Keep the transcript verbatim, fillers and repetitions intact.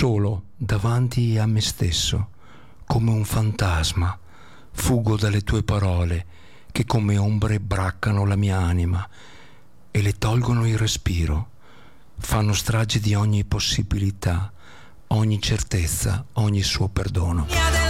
Solo davanti a me stesso, come un fantasma, fuggo dalle tue parole che come ombre braccano la mia anima e le tolgono il respiro, fanno strage di ogni possibilità, ogni certezza, ogni suo perdono.